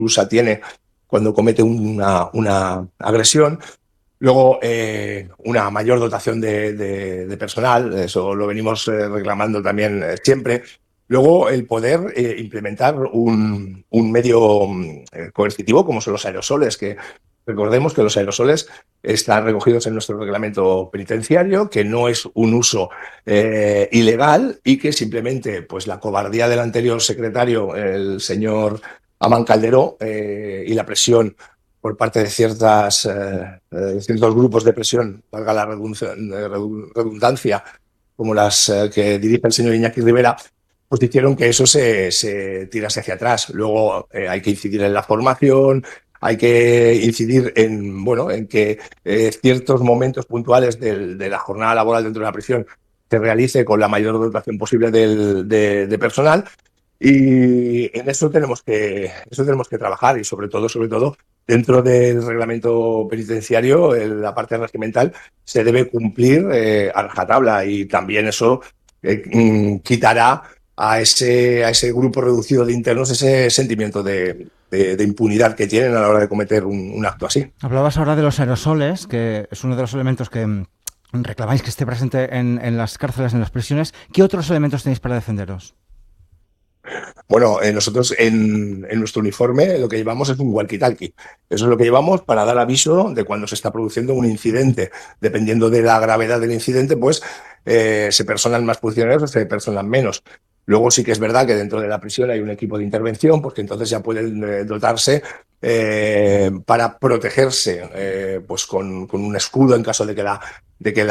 reclusa tiene cuando comete una agresión. Luego, una mayor dotación de personal, eso lo venimos reclamando también siempre. Luego, el poder implementar un medio coercitivo como son los aerosoles, que recordemos que los aerosoles están recogidos en nuestro reglamento penitenciario, que no es un uso ilegal y que simplemente pues, la cobardía del anterior secretario, el señor Amán Calderó, y la presión por parte de ciertos grupos de presión, valga la redundancia, como las que dirige el señor Iñaki Rivera, pues hicieron que eso se tirase hacia atrás. Luego hay que incidir en la formación, hay que incidir en que ciertos momentos puntuales de la jornada laboral dentro de la prisión se realice con la mayor dotación posible de personal. Y en eso tenemos que trabajar y sobre todo, dentro del reglamento penitenciario, la parte regimental se debe cumplir a rajatabla y también eso quitará a ese grupo reducido de internos ese sentimiento de impunidad que tienen a la hora de cometer un acto así. Hablabas ahora de los aerosoles, que es uno de los elementos que reclamáis que esté presente en las cárceles, en las prisiones. ¿Qué otros elementos tenéis para defenderos? Bueno, nosotros en nuestro uniforme lo que llevamos es un walkie-talkie. Eso es lo que llevamos para dar aviso de cuando se está produciendo un incidente. Dependiendo de la gravedad del incidente, pues se personan más prisioneros o se personan menos. Luego sí que es verdad que dentro de la prisión hay un equipo de intervención, porque entonces ya pueden dotarse para protegerse pues con un escudo en caso de que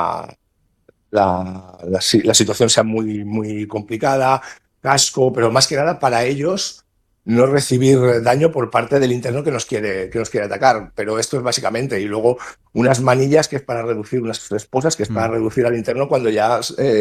la situación sea muy, muy complicada, casco, pero más que nada para ellos no recibir daño por parte del interno que nos quiere atacar. Pero esto es básicamente. Y luego unas manillas que es para reducir, unas esposas que es para reducir al interno cuando ya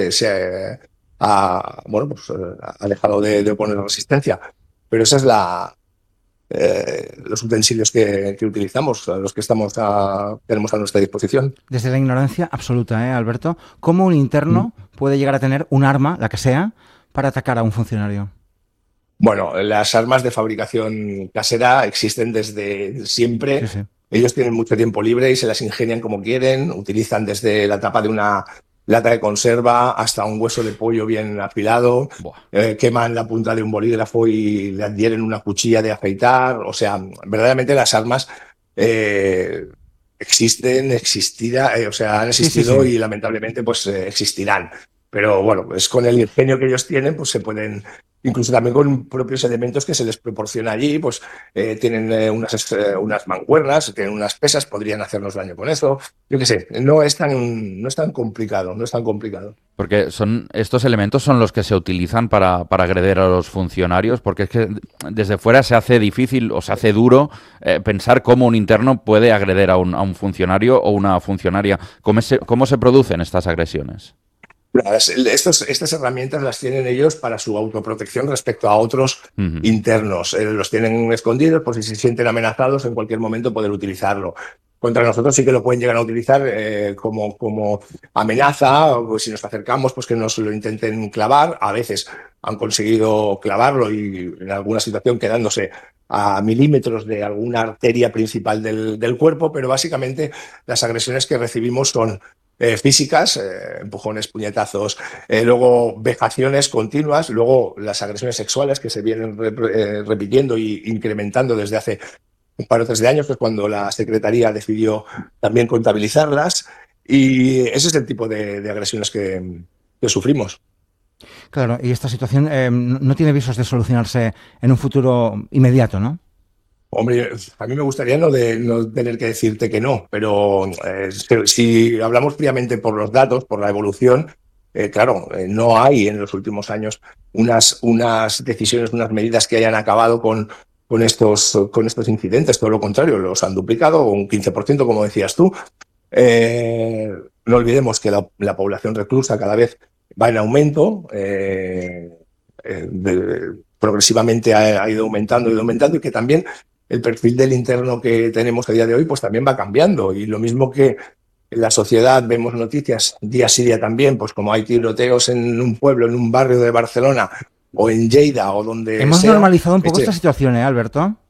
ha dejado de oponer resistencia. Pero esa es los utensilios que utilizamos, los que tenemos a nuestra disposición. Desde la ignorancia absoluta, Alberto, ¿cómo un interno puede llegar a tener un arma, la que sea, para atacar a un funcionario? Bueno, las armas de fabricación casera existen desde siempre. Sí. Ellos tienen mucho tiempo libre y se las ingenian como quieren. Utilizan desde la tapa de una lata de conserva hasta un hueso de pollo bien afilado. Queman la punta de un bolígrafo y le adhieren una cuchilla de afeitar. O sea, verdaderamente las armas han existido Sí. y lamentablemente pues existirán. Pero bueno, pues con el ingenio que ellos tienen, pues se pueden, incluso también con propios elementos que se les proporciona allí, pues tienen unas mancuernas, tienen unas pesas, podrían hacernos daño con eso. Yo qué sé, no es tan complicado. Porque estos elementos son los que se utilizan para agredir a los funcionarios, porque es que desde fuera se hace difícil o se hace duro pensar cómo un interno puede agredir a un funcionario o una funcionaria. ¿Cómo se producen estas agresiones? Estas herramientas las tienen ellos para su autoprotección respecto a otros internos. Los tienen escondidos por si se sienten amenazados en cualquier momento poder utilizarlo. Contra nosotros sí que lo pueden llegar a utilizar como amenaza, o pues si nos acercamos, pues que nos lo intenten clavar. A veces han conseguido clavarlo y en alguna situación quedándose a milímetros de alguna arteria principal del cuerpo, pero básicamente las agresiones que recibimos son físicas, empujones, puñetazos, luego vejaciones continuas, luego las agresiones sexuales que se vienen repitiendo e incrementando desde hace un par o tres de años, que es cuando la Secretaría decidió también contabilizarlas, y ese es el tipo de agresiones que sufrimos. Claro, y esta situación no tiene visos de solucionarse en un futuro inmediato, ¿no? Hombre, a mí me gustaría no tener que decirte que no, pero si hablamos fríamente por los datos, por la evolución, claro, no hay en los últimos años unas decisiones, unas medidas que hayan acabado con estos incidentes. Todo lo contrario, los han duplicado un 15%, como decías tú. No olvidemos que la población reclusa cada vez va en aumento. Progresivamente ha ido aumentando y que también el perfil del interno que tenemos a día de hoy pues también va cambiando, y lo mismo que en la sociedad vemos noticias día sí día también, pues como hay tiroteos en un pueblo, en un barrio de Barcelona o en Lleida o donde Hemos sea. normalizado un poco esta situación, Alberto.